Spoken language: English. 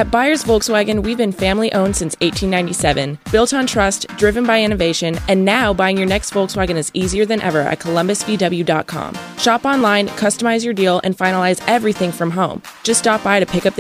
At Byers Volkswagen, we've been family-owned since 1897, built on trust, driven by innovation, and now buying your next Volkswagen is easier than ever at columbusvw.com. Shop online, customize your deal, and finalize everything from home. Just stop by to pick up the